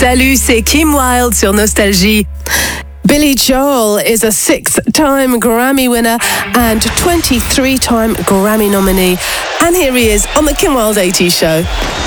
Salut, c'est Kim Wilde sur Nostalgie. Billy Joel is a 6-time Grammy winner and 23-time Grammy nominee. And here he is on the Kim Wilde 80s show.